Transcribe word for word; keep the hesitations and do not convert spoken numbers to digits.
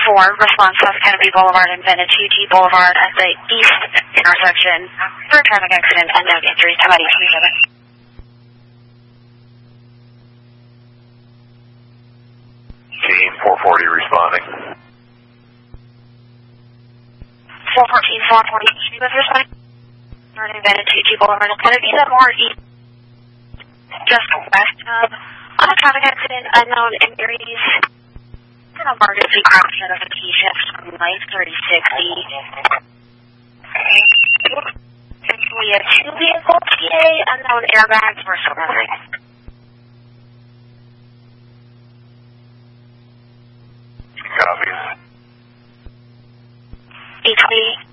four, response South Kennedy Boulevard and Venatucci Boulevard at the east intersection for a traffic accident and no injuries. How about twenty-seven? Team four forty responding. four fourteen, four forty, with responding. Starting Venatucci Boulevard, it's going to be the more east, just west of on a traffic accident, unknown injuries. An emergency crash notification from Life thirty sixty. We have two vehicles today, unknown airbags were surrendering. Copies. eight twenty.